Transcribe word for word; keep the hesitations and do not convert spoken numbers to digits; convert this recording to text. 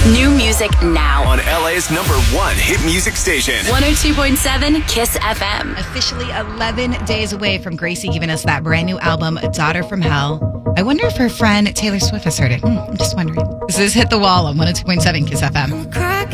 New music now on L A's number one hit music station. one oh two point seven Kiss F M. Officially eleven days away from Gracie giving us that brand new album, Daughter from Hell. I wonder if her friend Taylor Swift has heard it. Hmm, I'm just wondering. This is Hit the Wall on one oh two point seven Kiss F M.